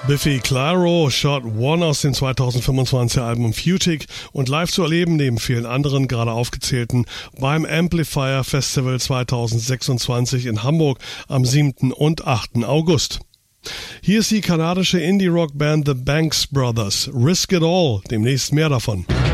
Biffy Clyro, Shot One aus dem 2025 Album Futic und live zu erleben, neben vielen anderen gerade aufgezählten, beim Amplifier Festival 2026 in Hamburg am 7. und 8. August. Hier ist die kanadische Indie-Rock-Band The Banks Brothers. Risk It All, demnächst mehr davon.